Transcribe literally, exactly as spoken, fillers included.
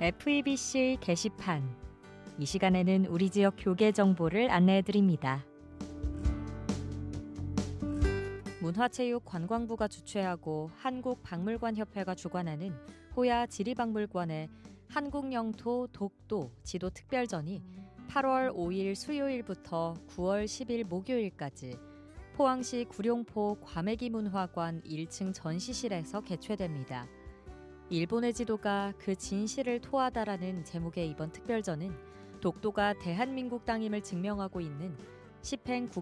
에프이비씨 게시판. 이 시간에는 우리 지역 교계 정보를 안내해드립니다. 문화체육관광부가 주최하고 한국박물관협회가 주관하는 호야 지리박물관의 한국영토 독도 지도 특별전이 팔월 오일 수요일부터 구월 십일 목요일까지 포항시 구룡포 과메기문화관 일 층 전시실에서 개최됩니다. 일본의 지도가 그 진실을 토하다라는 제목의 이번 특별전은 독도가 대한민국 땅임을 증명하고 있는 집행